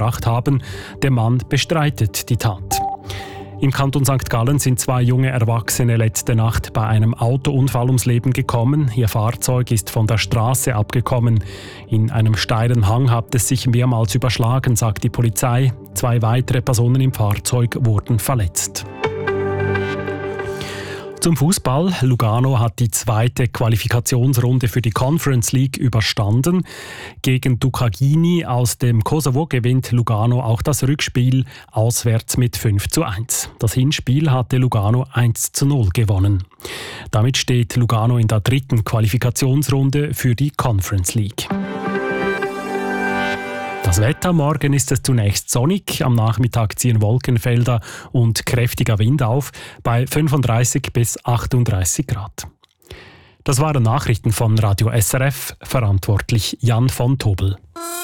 umgebracht haben. Der Mann bestreitet die Tat. Im Kanton St. Gallen sind 2 junge Erwachsene letzte Nacht bei einem Autounfall ums Leben gekommen. Ihr Fahrzeug ist von der Straße abgekommen. In einem steilen Hang hat es sich mehrmals überschlagen, sagt die Polizei. 2 weitere Personen im Fahrzeug wurden verletzt. Zum Fußball. Lugano hat die 2. Qualifikationsrunde für die Conference League überstanden. Gegen Ducagini aus dem Kosovo gewinnt Lugano auch das Rückspiel auswärts mit 5:1. Das Hinspiel hatte Lugano 1:0 gewonnen. Damit steht Lugano in der 3. Qualifikationsrunde für die Conference League. Das Wetter: Morgen ist es zunächst sonnig, am Nachmittag ziehen Wolkenfelder und kräftiger Wind auf bei 35 bis 38 Grad. Das waren Nachrichten von Radio SRF, verantwortlich Jan von Tobel.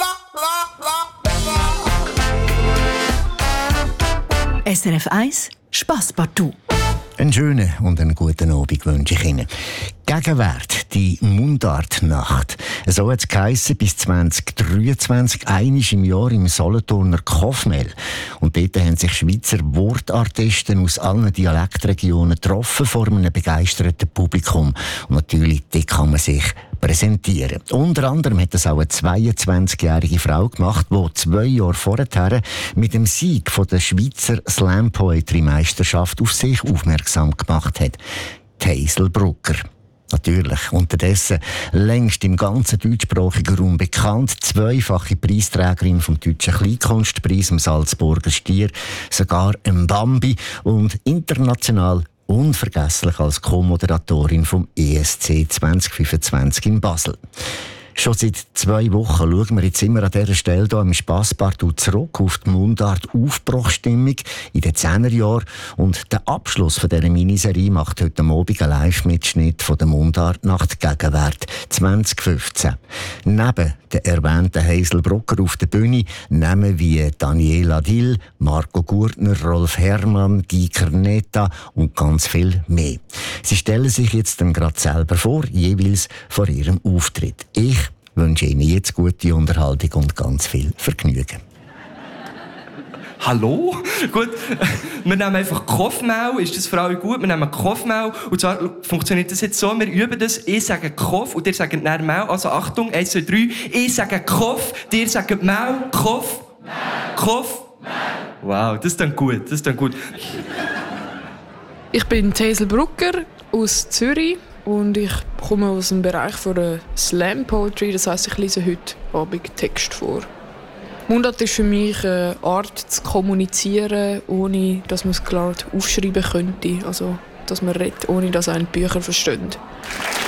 SRF 1 Spasspartout. Einen schönen und einen guten Abend wünsche ich Ihnen. Gegenwart, die Mundartnacht. So hat es geheissen, bis 2023, einmal im Jahr im Solothurner Kofmel. Und dort haben sich Schweizer Wortartisten aus allen Dialektregionen getroffen vor einem begeisterten Publikum. Und natürlich, dort kann man sich präsentieren. Unter anderem hat das auch eine 22-jährige Frau gemacht, die 2 Jahre vorher mit dem Sieg von der Schweizer Slam Poetry Meisterschaft auf sich aufmerksam gemacht hat. Die Hazel Brucker. Natürlich, unterdessen längst im ganzen deutschsprachigen Raum bekannt, 2-fache Preisträgerin vom Deutschen Kleinkunstpreis, dem Salzburger Stier, sogar im Bambi und international unvergesslich als Co-Moderatorin vom ESC 2025 in Basel. Schon seit 2 Wochen schauen wir jetzt immer an dieser Stelle hier im Spasspartout zurück auf die Mundart-Aufbruchstimmung in den 10er Jahren. Und der Abschluss von dieser Miniserie macht heute Abend einen Live-Mitschnitt von der Mundartnacht Gegenwart 2015. Neben der erwähnten Hazel Brucker auf der Bühne Namen wie Daniela Dill, Marco Gurtner, Rolf Herrmann, Guy Kerneta und ganz viel mehr. Sie stellen sich jetzt dann gerade selber vor, jeweils vor ihrem Auftritt. Ich wünsche Ihnen jetzt gute Unterhaltung und ganz viel Vergnügen. Hallo? Gut, wir nehmen einfach Kopfmau. Ist das für alle gut? Wir nehmen Kopfmau. Und zwar funktioniert das jetzt so, wir üben das. Ich sage Kopf und ihr sagt dann Mau. Also Achtung, 1, 2, 3. Ich sage Kopf, ihr sagt Mau. Kopf. Mau. Kopf. Mau. Wow, das ist dann gut. Das ist dann gut. Ich bin Hazel Brucker aus Zürich und ich komme aus dem Bereich von der Slam Poetry. Das heisst, ich lese heute Abend Text vor. Mundart ist für mich eine Art zu kommunizieren, ohne dass man es klar aufschreiben könnte. Also, dass man redet, ohne dass einen die Bücher verstehen.